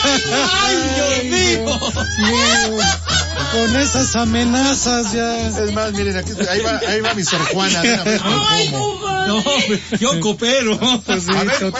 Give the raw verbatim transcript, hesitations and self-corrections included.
¡Ay, Dios mío! Con esas amenazas ya. Es más, miren, aquí, ahí va, ahí va mi Sor Juana. De una vez, Ay, ¿cómo? no, yo coopero. Pues sí, A ver,